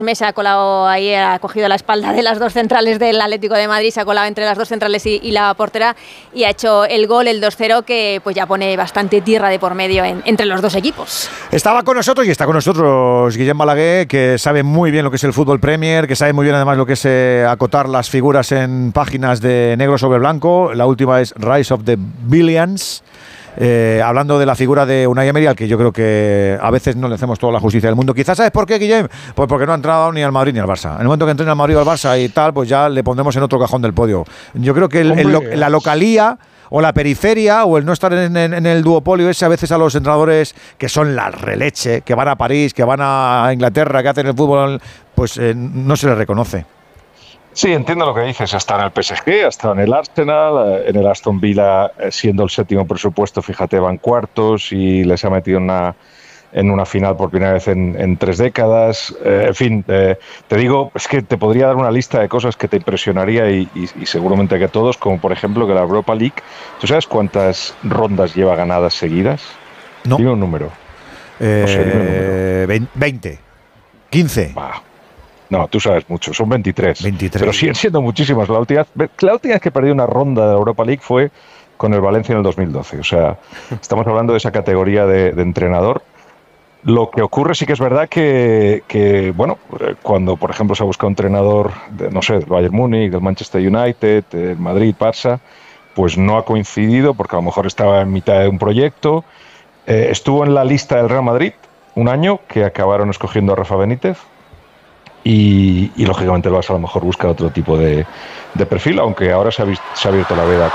Se ha colado ahí, ha cogido la espalda de las dos centrales del Atlético de Madrid, se ha colado entre las dos centrales y la portera y ha hecho el gol, el 2-0, que pues ya pone bastante tierra de por medio entre los dos equipos. Estaba con nosotros y está con nosotros Guillem Balaguer, que sabe muy bien lo que es el fútbol Premier, que sabe muy bien además lo que es acotar las figuras en páginas de negro sobre blanco. La última es Rise of the Billions. Hablando de la figura de Unai Emery, al que yo creo que a veces no le hacemos toda la justicia del mundo. Quizás, ¿sabes por qué, Guillem? Pues porque no ha entrado ni al Madrid ni al Barça. En el momento que entre al Madrid o al Barça y tal, pues ya le pondremos en otro cajón del podio. Yo creo que la localía o la periferia o el no estar en el duopolio ese, a veces a los entrenadores que son la releche, que van a París, que van a Inglaterra, que hacen el fútbol, pues no se les reconoce. Sí, entiendo lo que dices. Ha estado en el PSG, ha estado en el Arsenal, en el Aston Villa, siendo el séptimo presupuesto, fíjate, van cuartos y les ha metido en una final por primera vez en 3 décadas. En fin, te digo, es que te podría dar una lista de cosas que te impresionaría y seguramente que a todos, como por ejemplo que la Europa League, ¿tú sabes cuántas rondas lleva ganadas seguidas? No. Dime un número. No sé, dime un número. 20, 15. Bah. No, tú sabes mucho, son 23. 23. Pero siguen siendo muchísimas. La última vez que perdí una ronda de Europa League fue con el Valencia en el 2012. O sea, estamos hablando de esa categoría de entrenador. Lo que ocurre sí que es verdad que bueno, cuando por ejemplo se ha buscado un entrenador, no sé, del Bayern Múnich, del Manchester United, del Madrid, Barça, pues no ha coincidido porque a lo mejor estaba en mitad de un proyecto. Estuvo en la lista del Real Madrid un año que acabaron escogiendo a Rafa Benítez. Y lógicamente el Barça a lo mejor busca otro tipo de perfil, aunque ahora se ha abierto la veda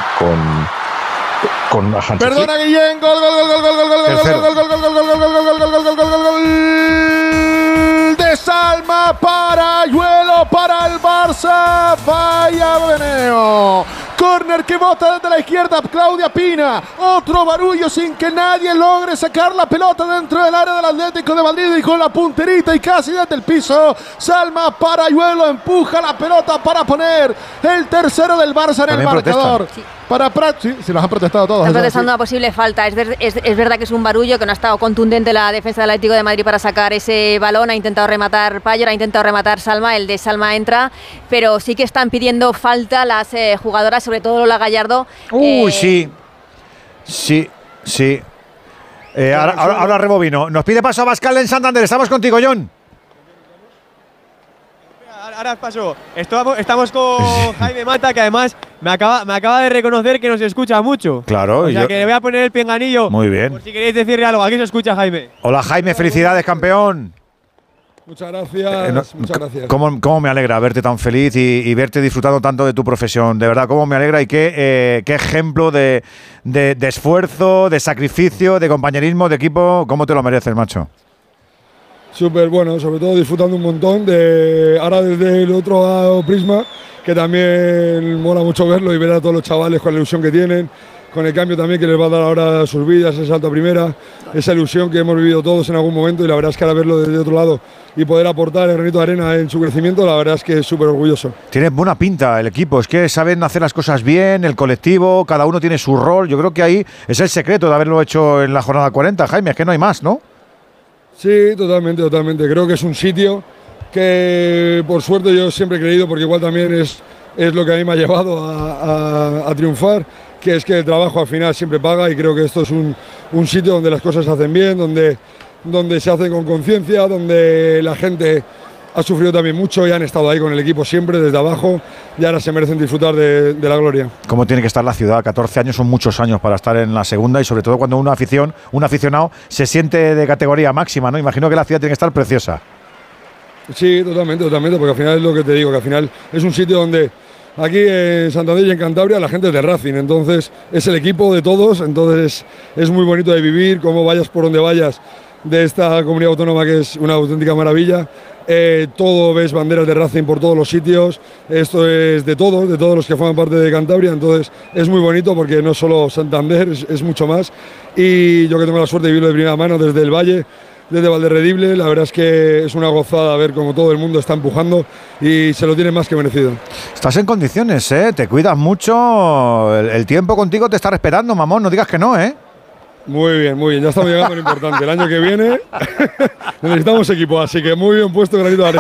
con Hansi Flick. Perdona, Guillén, gol de Salma Parayuelo para el Barça. Vaya meneo. Córner que bota desde la izquierda Claudia Pina. Otro barullo sin que nadie logre sacar la pelota dentro del área del Atlético de Madrid y con la punterita y casi desde el piso. Salma Parayuelo empuja la pelota para poner el tercero del Barça en el marcador. Sí. Sí, se los han protestado todos. Están protestando una posible falta. Es verdad que es un barullo, que no ha estado contundente la defensa del Atlético de Madrid para sacar ese balón. Ha intentado rematar Payor, ha intentado rematar Salma. El de Salma entra, pero sí que están pidiendo falta las jugadoras, sobre todo Lola Gallardo. Sí. Ahora rebobino. Nos pide paso a Abascal en Santander. Estamos contigo, John. Ahora paso. Estamos con Jaime Mata, que además me acaba de reconocer que nos escucha mucho. Claro. O sea que le voy a poner el pinganillo. Muy bien. Por si queréis decirle algo. Aquí se escucha, Jaime. Hola, Jaime. Felicidades, campeón. Muchas gracias. Muchas gracias. ¿Cómo me alegra verte tan feliz y verte disfrutando tanto de tu profesión? De verdad, cómo me alegra y qué ejemplo de esfuerzo, de sacrificio, de compañerismo, de equipo. ¿Cómo te lo mereces, macho? Súper bueno, sobre todo disfrutando un montón ahora desde el otro prisma, que también mola mucho verlo y ver a todos los chavales con la ilusión que tienen, con el cambio también que les va a dar ahora a sus vidas, ese salto a primera, esa ilusión que hemos vivido todos en algún momento, y la verdad es que ahora verlo desde otro lado y poder aportar el granito de arena en su crecimiento, la verdad es que es súper orgulloso. Tiene buena pinta el equipo, es que saben hacer las cosas bien, el colectivo, cada uno tiene su rol. Yo creo que ahí es el secreto de haberlo hecho en la jornada 40, Jaime, es que no hay más, ¿no? Sí, totalmente. Creo que es un sitio que por suerte yo siempre he creído, porque igual también es lo que a mí me ha llevado a triunfar, que es que el trabajo al final siempre paga, y creo que esto es un sitio donde las cosas se hacen bien, donde se hace con conciencia, donde la gente ha sufrido también mucho y han estado ahí con el equipo siempre desde abajo, y ahora se merecen disfrutar de la gloria. ¿Cómo tiene que estar la ciudad? 14 años son muchos años para estar en la segunda, y sobre todo cuando un aficionado se siente de categoría máxima, ¿no? Imagino que la ciudad tiene que estar preciosa. Sí, totalmente, porque al final es lo que te digo, que al final es un sitio donde aquí en Santander y en Cantabria la gente es de Racing, entonces es el equipo de todos, entonces es muy bonito de vivir, como vayas por donde vayas de esta comunidad autónoma, que es una auténtica maravilla. Todo ves banderas de Racing por todos los sitios. Esto es de todos los que forman parte de Cantabria, entonces es muy bonito porque no solo Santander, es mucho más. Y yo que tengo la suerte de vivirlo de primera mano desde el Valle, desde Valderredible, la verdad es que es una gozada ver cómo todo el mundo está empujando y se lo tiene más que merecido. Estás en condiciones, te cuidas mucho, el tiempo contigo te está respetando, mamón, no digas que no, Muy bien, ya estamos llegando a lo importante. El año que viene necesitamos equipo, así que muy bien puesto, granito de arena.